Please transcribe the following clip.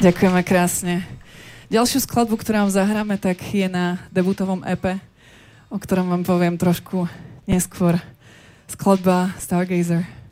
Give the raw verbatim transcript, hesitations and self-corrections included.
Ďakujeme krásne. Ďalšiu skladbu, ktorú vám zahráme, tak je na debutovom é pé, o ktorom vám poviem trošku neskôr. Skladba Stargazer.